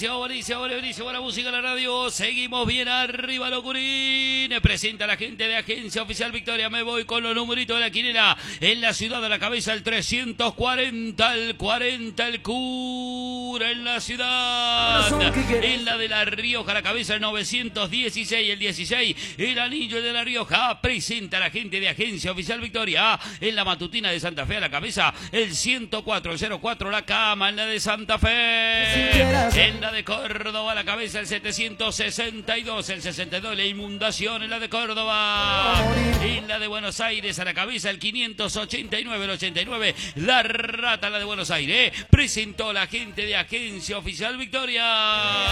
buenísimo, buenísimo, buenísimo. La música en la radio. Seguimos bien arriba, Locurín. Presenta a la gente de Agencia Oficial Victoria. Me voy con los numeritos de la quinela. En la ciudad de la cabeza, el 340, el 40, el cura en la ciudad. En la de La Rioja, la cabeza, el 916, el 16, el anillo de La Rioja. Presenta a la gente de Agencia Oficial Victoria. En la matutina de Santa Fe, a la cabeza, el 104, el 04, la cama, en la de Santa Fe. En la de Córdoba, a la cabeza, el 762, el 62, la inundación en la de Córdoba. En la de Buenos Aires, a la cabeza, el 589, el 89, la rata, la de Buenos Aires. Presentó la gente de Agencia Oficial Victoria.